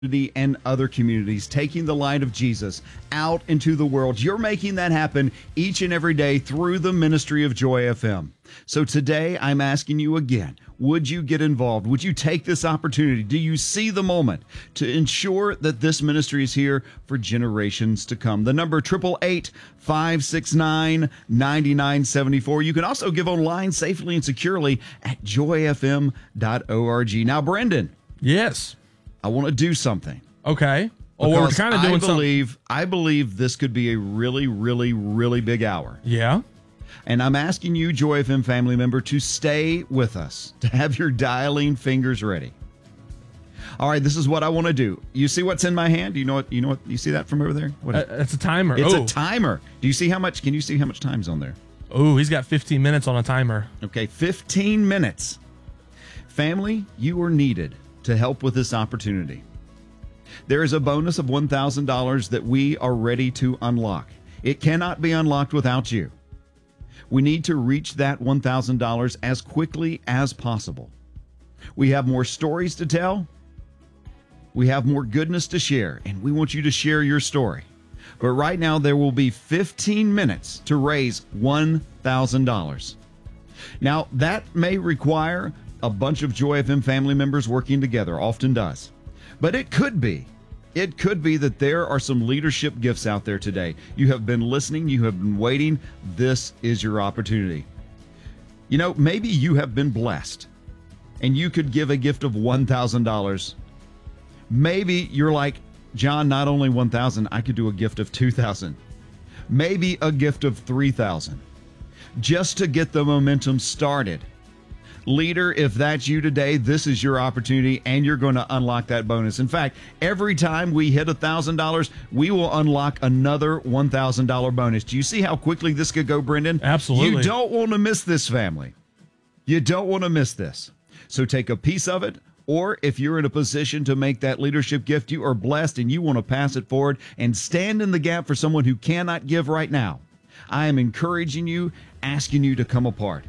and other communities, taking the light of Jesus out into the world. You're making that happen each and every day through the ministry of Joy FM. So today I'm asking you again, would you get involved? Would you take this opportunity? Do you see the moment to ensure that this ministry is here for generations to come? The number 888-569-9974. You can also give online safely and securely at joyfm.org. Now, Brendan. Yes. I want to do something. Okay. Oh, we're kind of doing something. I believe this could be a really, really, really big hour. Yeah. And I'm asking you, Joy FM family member, to stay with us, to have your dialing fingers ready. All right, this is what I want to do. You see what's in my hand? You know what? You see that from over there? It's a timer. It's a timer. Do you see how much? Can you see how much time's on there? Oh, he's got 15 minutes on a timer. Okay, 15 minutes. Family, you are needed to help with this opportunity. There is a bonus of $1,000 that we are ready to unlock. It cannot be unlocked without you. We need to reach that $1,000 as quickly as possible. We have more stories to tell. We have more goodness to share, and we want you to share your story. But right now, there will be 15 minutes to raise $1,000. Now, that may require a bunch of Joy FM family members working together, often does. But it could be that there are some leadership gifts out there today. You have been listening, you have been waiting. This is your opportunity. You know, maybe you have been blessed and you could give a gift of $1,000. Maybe you're like, John, not only $1,000, I could do a gift of $2,000. Maybe a gift of $3,000. Just to get the momentum started. Leader, if that's you today, this is your opportunity, and you're going to unlock that bonus. In fact, every time we hit $1,000, we will unlock another $1,000 bonus. Do you see how quickly this could go, Brendan? Absolutely. You don't want to miss this, family. You don't want to miss this. So take a piece of it, or if you're in a position to make that leadership gift, you are blessed and you want to pass it forward and stand in the gap for someone who cannot give right now. I am encouraging you, asking you to come a part.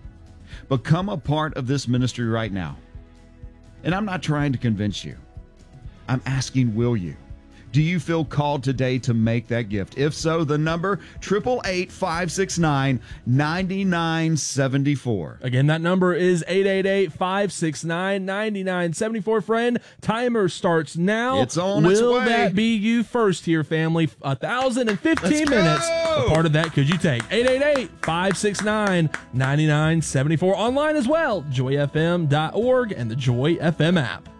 Become a part of this ministry right now. And I'm not trying to convince you. I'm asking, will you? Do you feel called today to make that gift? If so, the number 888-569-9974. Again, that number is 888-569-9974. Friend, timer starts now. It's on its way. Will that be you first here, family? 1,015 minutes. A part of that could you take? 888-569-9974. Online as well, joyfm.org and the Joy FM app.